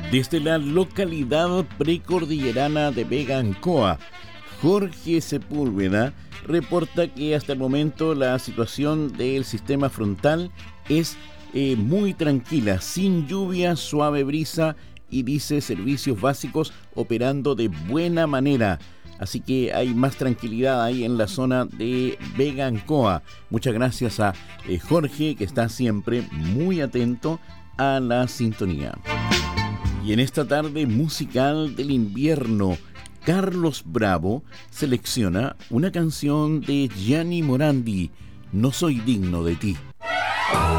Desde la localidad precordillerana de Vega Ancoa, Jorge Sepúlveda reporta que hasta el momento la situación del sistema frontal es muy tranquila, sin lluvia, suave brisa y dice servicios básicos operando de buena manera. Así que hay más tranquilidad ahí en la zona de Vega Ancoa. Muchas gracias a Jorge, que está siempre muy atento a la sintonía. Y en esta tarde musical del invierno, Carlos Bravo selecciona una canción de Gianni Morandi, No soy digno de ti.